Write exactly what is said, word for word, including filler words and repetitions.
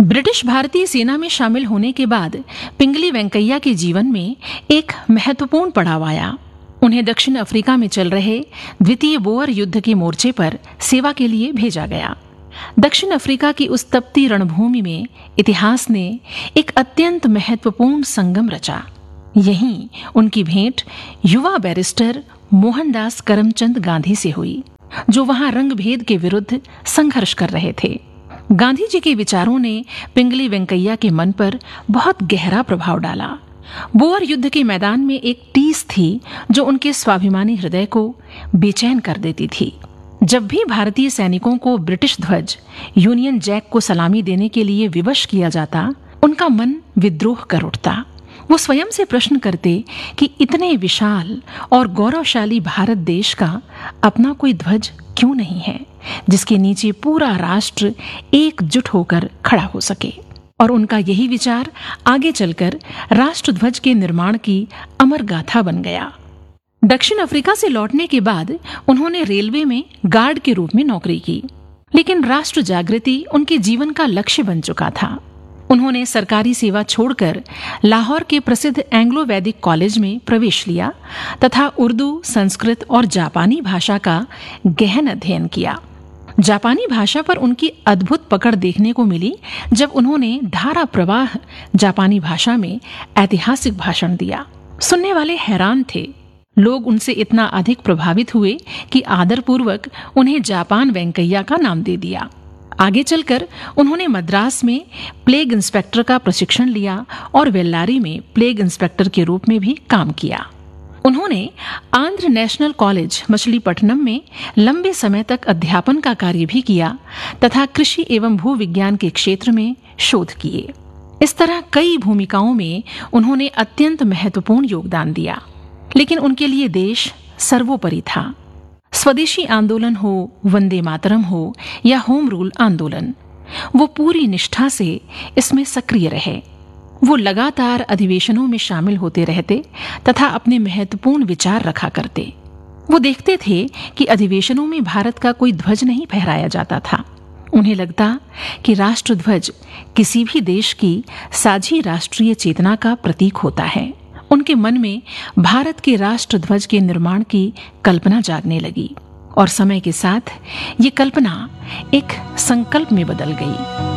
British भारतीय सेना में शामिल होने के बाद पिंगली वेंकैया के जीवन में एक महत्वपूर्ण पड़ाव आया। उन्हें दक्षिण अफ्रीका में चल रहे द्वितीय बोअर युद्ध के मोर्चे पर सेवा के लिए भेजा गया। दक्षिण अफ्रीका की उस तपती रणभूमि में इतिहास ने एक अत्यंत महत्वपूर्ण संगम रचा। यहीं उनकी भेंट युवा बैरिस्टर मोहनदास करमचंद गांधी से हुई, जो वहां रंगभेद के विरुद्ध संघर्ष कर रहे थे। गांधी जी के विचारों ने पिंगली वेंकैया के मन पर बहुत गहरा प्रभाव डाला। बोअर युद्ध के मैदान में एक टीस थी जो उनके स्वाभिमानी हृदय को बेचैन कर देती थी। जब भी भारतीय सैनिकों को ब्रिटिश ध्वज यूनियन जैक को सलामी देने के लिए विवश किया जाता, उनका मन विद्रोह कर उठता। वो स्वयं से प्रश्न करते कि इतने विशाल और गौरवशाली भारत देश का अपना कोई ध्वज क्यों नहीं है, जिसके नीचे पूरा राष्ट्र एकजुट होकर खड़ा हो सके। और उनका यही विचार आगे चलकर राष्ट्रध्वज के निर्माण की अमर गाथा बन गया। दक्षिण अफ्रीका से लौटने के बाद उन्होंने रेलवे में गार्ड के रूप में नौकरी की, लेकिन राष्ट्र जागृति उनके जीवन का लक्ष्य बन चुका था। उन्होंने सरकारी सेवा छोड़कर लाहौर के प्रसिद्ध एंग्लो वैदिक कॉलेज में प्रवेश लिया तथा उर्दू, संस्कृत और जापानी भाषा का गहन अध्ययन किया। जापानी भाषा पर उनकी अद्भुत पकड़ देखने को मिली जब उन्होंने धारा प्रवाह जापानी भाषा में ऐतिहासिक भाषण दिया। सुनने वाले हैरान थे। लोग उनसे इतना अधिक प्रभावित हुए कि आदरपूर्वक उन्हें जापान वेंकैया का नाम दे दिया। आगे चलकर उन्होंने मद्रास में प्लेग इंस्पेक्टर का प्रशिक्षण लिया और वेल्लारी में प्लेग इंस्पेक्टर के रूप में भी काम किया। उन्होंने आंध्र नेशनल कॉलेज मछलीपट्टनम में लंबे समय तक अध्यापन का कार्य भी किया तथा कृषि एवं भूविज्ञान के क्षेत्र में शोध किए। इस तरह कई भूमिकाओं में उन्होंने अत्यंत महत्वपूर्ण योगदान दिया, लेकिन उनके लिए देश सर्वोपरि था। स्वदेशी आंदोलन हो, वंदे मातरम हो या होम रूल आंदोलन, वो पूरी निष्ठा से इसमें सक्रिय रहे। वो लगातार अधिवेशनों में शामिल होते रहते तथा अपने महत्वपूर्ण विचार रखा करते। वो देखते थे कि अधिवेशनों में भारत का कोई ध्वज नहीं फहराया जाता था। उन्हें लगता कि राष्ट्रध्वज किसी भी देश की साझी राष्ट्रीय चेतना का प्रतीक होता है। उनके मन में भारत के राष्ट्रध्वज के निर्माण की कल्पना जागने लगी और समय के साथ ये कल्पना एक संकल्प में बदल गई।